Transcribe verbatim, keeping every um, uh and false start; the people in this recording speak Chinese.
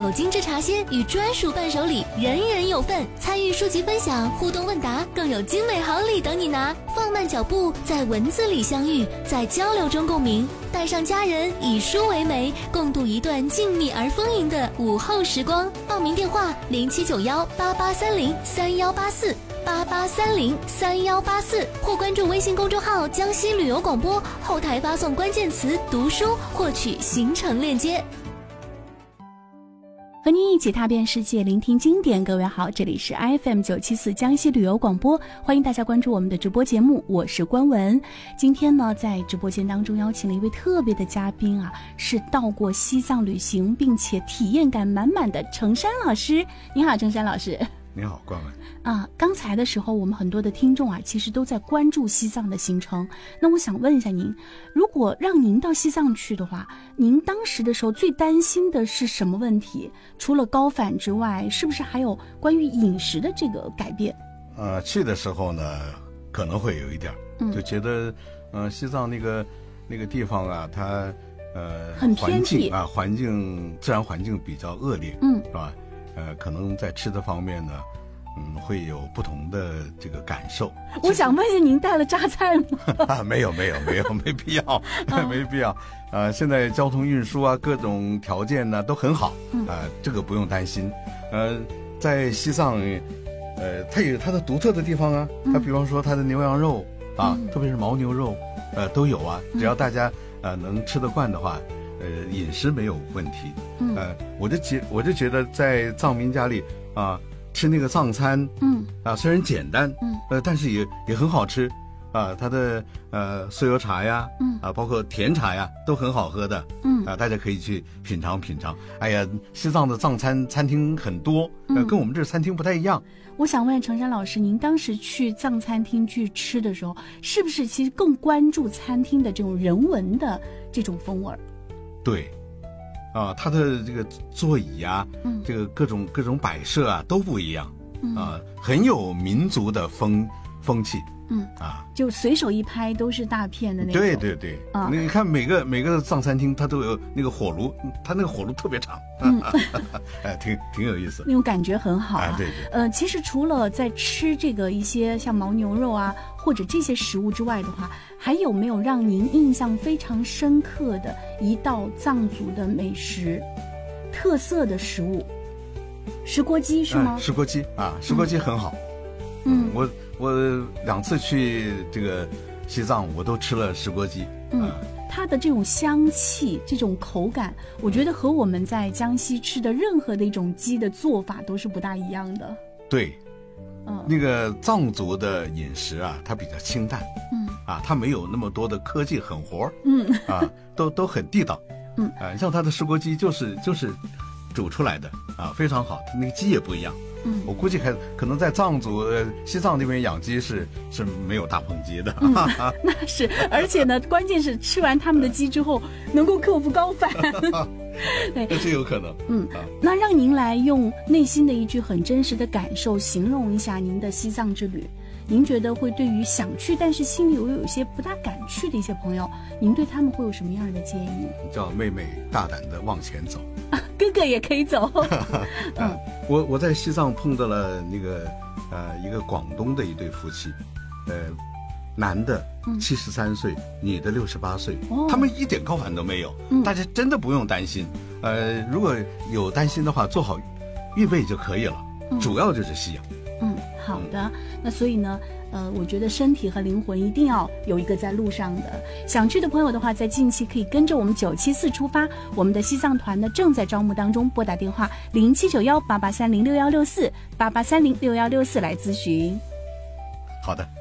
口精致茶歇与专属伴手礼，人人有份。参与书籍分享、互动问答，更有精美好礼等你拿。放慢脚步，在文字里相遇，在交流中共鸣。带上家人，以书为媒，共度一段静谧而丰盈的午后时光。报名电话：零七九幺八八三零三幺八四八八三零三幺八四，或关注微信公众号“江西旅游广播”，后台发送关键词“读书”获取行程链接。 和您一起踏遍世界，聆听经典。各位好，这里是 F M 九七四江西旅游广播，欢迎大家关注我们的直播节目，我是关文。今天呢，在直播间当中邀请了一位特别的嘉宾啊，是到过西藏旅行并且体验感满满的程山老师。你好，程山老师。 你好，关文。 啊，刚才的时候我们很多的听众啊，其实都在关注西藏的行程。那我想问一下您，如果让您到西藏去的话，您当时的时候最担心的是什么问题？除了高反之外，是不是还有关于饮食的这个改变？ 呃，去的时候呢，可能会有一点，嗯、就觉得，呃，西藏那个那个地方啊，它呃很偏僻啊，环境自然环境比较恶劣， 嗯， 是吧？呃，可能在吃的方面呢。嗯，会有不同的这个感受。 我想问一下，您带了榨菜吗？ 啊，没有，没有，没有，没必要，没必要。呃，现在交通运输啊，各种条件呢都很好，啊、呃，这个不用担心。呃，在西藏，呃，它有它的独特的地方啊。它比方说它的牛羊肉啊，嗯、特别是牦牛肉，呃，都有啊。只要大家呃能吃得惯的话，呃，饮食没有问题。嗯，呃，我就觉我就觉得在藏民家里啊。呃吃那个藏餐，嗯啊，虽然简单，嗯呃，但是也也很好吃，啊，它的呃酥油茶呀，嗯啊，包括甜茶呀，都很好喝的，嗯啊，大家可以去品尝品尝。哎呀，西藏的藏餐餐厅很多，呃，跟我们这餐厅不太一样。 我想问程山老师，您当时去藏餐厅去吃的时候，是不是其实更关注餐厅的这种人文的这种风味？ 对。啊，它的这个座椅啊，嗯，这个各种各种摆设啊都不一样，嗯、啊，很有民族的风风气， 嗯啊，就随手一拍都是大片的那种。 对对对，啊，你看每个每个藏餐厅它都有那个火炉，它那个火炉特别长，嗯，哎，挺挺有意思， 那种感觉很好啊。 哎、对对， 呃，其实除了在吃这个一些像牦牛肉啊或者这些食物之外的话，还有没有让您印象非常深刻的一道藏族的美食特色的食物？石锅鸡是吗？ 哎、石锅鸡啊，石锅鸡很好。嗯，嗯我我两次去这个西藏，我都吃了石锅鸡。 嗯，啊、它的这种香气、这种口感，我觉得和我们在江西吃的任何的一种鸡的做法都是不大一样的。 对。嗯，那个藏族的饮食啊，它比较清淡，嗯，啊，它没有那么多的科技狠活，嗯，啊，都都很地道，嗯，啊，像它的石锅鸡就是就是煮出来的啊，非常好，它那个鸡也不一样，嗯，我估计还可能在藏族、呃、西藏那边养鸡是是没有大棚鸡的， 嗯、那是，而且呢，关键是吃完他们的鸡之后能够克服高反。 对，这是有可能。 嗯，啊、那让您来用内心的一句很真实的感受形容一下您的西藏之旅。您觉得会对于想去但是心里又有一些不大敢去的一些朋友，您对他们会有什么样的建议？ 叫妹妹大胆的往前走， 啊、哥哥也可以走。 嗯，我我在西藏碰到了那个呃一个广东的一对夫妻，呃。男的七十三岁，嗯、女的六十八岁，哦、他们一点高反都没有，嗯、大家真的不用担心。呃，如果有担心的话，做好预备就可以了。嗯、主要就是吸氧。 嗯，好的。嗯、那所以呢，呃，我觉得身体和灵魂一定要有一个在路上的。想去的朋友的话，在近期可以跟着我们九七四出发，我们的西藏团呢正在招募当中，拨打电话零七九幺八八三零六幺六四八八三零六幺六四来咨询。 好的。